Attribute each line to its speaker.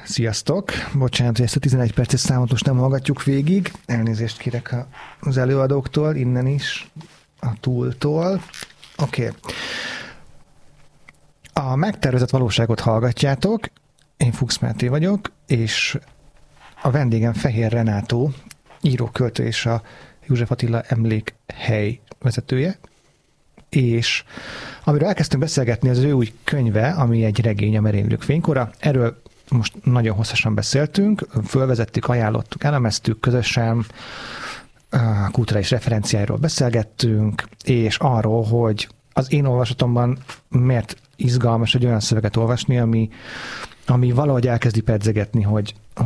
Speaker 1: Sziasztok! Bocsánat, hogy ezt a 11 perces számot most nem hallgatjuk végig. Elnézést kérek az előadóktól, innen is, a túltól. Oké. A megtervezett valóságot hallgatjátok. Én Fuchs Máté vagyok, és a vendégem Fehér Renátó, író, költő és a József Attila Emlékhely vezetője. És amiről elkezdtünk beszélgetni, az ő új könyve, ami egy regény, a Merénylők fénykora. Erről most nagyon hosszasan beszéltünk, fölvezettük, ajánlottuk, elemeztük közösen, a kulturális referenciáiról beszélgettünk, és arról, hogy az én olvasatomban miért izgalmas egy olyan szöveget olvasni, ami valahogy elkezdi pedzegetni, hogy